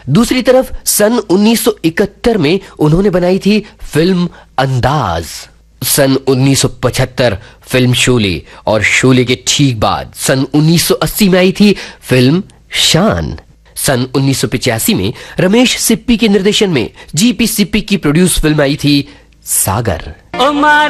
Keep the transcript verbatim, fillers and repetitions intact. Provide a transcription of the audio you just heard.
दूसरी तरफ सन उन्नीस सौ इकहत्तर में उन्होंने बनाई थी फिल्म अंदाज। सन उन्नीस सौ पचहत्तर फिल्म शोले, और शोले के ठीक बाद सन उन्नीस सौ अस्सी में आई थी फिल्म शान। सन उन्नीस सौ पचासी में रमेश सिप्पी के निर्देशन में जीपी सिप्पी की प्रोड्यूस फिल्म आई थी सागर।